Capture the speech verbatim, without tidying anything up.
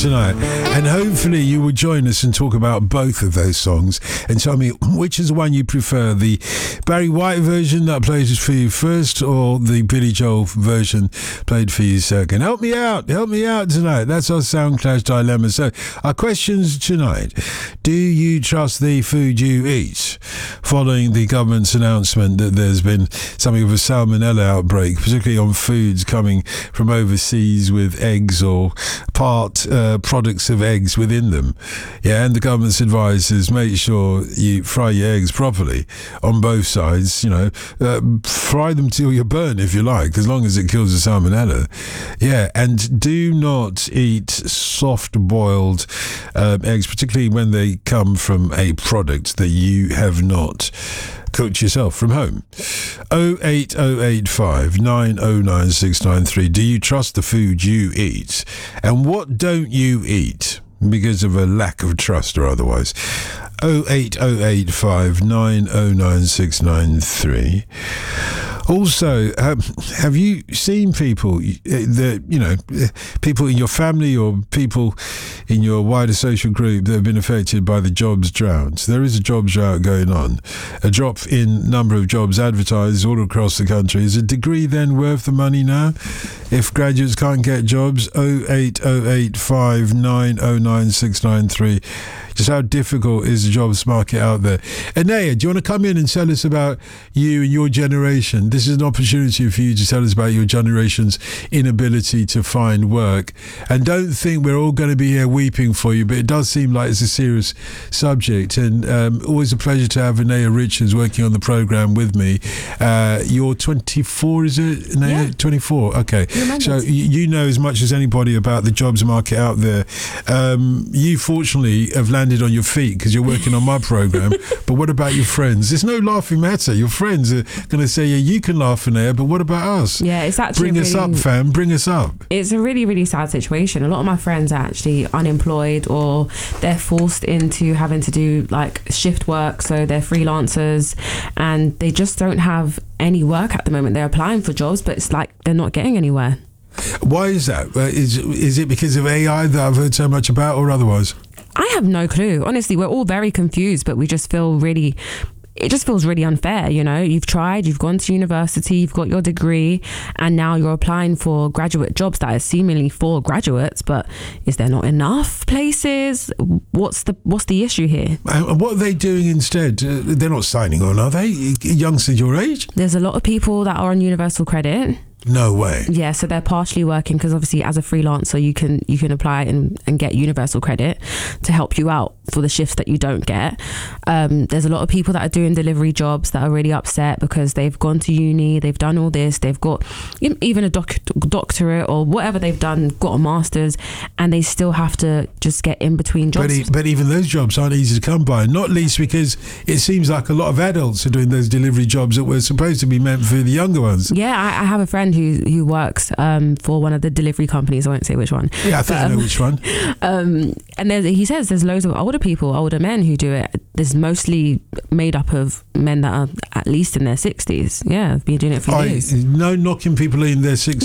tonight, and hopefully you will join us and talk about both of those songs and tell me which is the one you prefer, the Barry White version that plays for you first or the Billy Joel version played for you second. Help me out, help me out tonight. That's our Sound Clash dilemma. So our questions tonight: do you trust the food you eat? Following the government's announcement that there's been something of a salmonella outbreak, particularly on foods coming from overseas with eggs or part uh, products of eggs within them. Yeah, and the government's advice is make sure you fry your eggs properly on both sides. You know, uh, fry them till you're burnt if you like, as long as it kills the salmonella. Yeah, and do not eat soft-boiled uh, eggs, particularly when they come from a product that you have not cooked yourself from home. oh eight oh eight five nine oh nine six nine three. Do you trust the food you eat? And what don't you eat because of a lack of trust or otherwise? oh eight oh eight five nine oh nine six nine three. Also, um, have you seen people that, you know, people in your family or people in your wider social group that have been affected by the jobs drought? There is a jobs drought going on. A drop in number of jobs advertised all across the country. Is a degree then worth the money now if graduates can't get jobs? oh eight oh eight five nine oh nine six nine three. Just how difficult is the jobs market out there? Anaya, do you want to come in and tell us about you and your generation? This is an opportunity for you to tell us about your generation's inability to find work. And don't think we're all going to be here weeping for you, but it does seem like it's a serious subject. And um, always a pleasure to have Anaya Richards working on the programme with me. Uh, you're twenty-four, is it, Anaya? Yeah. twenty-four, okay. So you know as much as anybody about the jobs market out there. Um, you fortunately have landed on your feet because you're working on my program. But what about your friends? There's no laughing matter. Your friends are going to say, yeah, you can laugh in there, but what about us? Yeah, it's actually bring us really, up, fam. Bring us up. It's a really, really sad situation. A lot of my friends are actually unemployed, or they're forced into having to do like shift work, so they're freelancers and they just don't have any work at the moment. They're applying for jobs, but it's like they're not getting anywhere. Why is that? Uh, is, is it because of A I that I've heard so much about, or otherwise? I have no clue. Honestly, we're all very confused, but we just feel really, it just feels really unfair. You know, you've tried, you've gone to university, you've got your degree, and now you're applying for graduate jobs that are seemingly for graduates, but is there not enough places? What's the what's the issue here? And what are they doing instead? Uh, they're not signing on, are they? Youngsters your age? There's a lot of people that are on universal credit. No way. Yeah, so they're partially working because obviously as a freelancer you can you can apply and, and get universal credit to help you out for the shifts that you don't get. Um, there's a lot of people that are doing delivery jobs that are really upset because they've gone to uni, they've done all this, they've got even a doc- doctorate or whatever they've done, got a master's, and they still have to just get in between jobs. But, e- but even those jobs aren't easy to come by, not least because it seems like a lot of adults are doing those delivery jobs that were supposed to be meant for the younger ones. Yeah, I, I have a friend who who works um, for one of the delivery companies. I won't say which one. Yeah, I think but, um, I know which one. Um, and there's, he says there's loads of older people, older men who do it. There's mostly made up of men that are at least in their sixties. Yeah, been doing it for I, years. No knocking people in their sixties.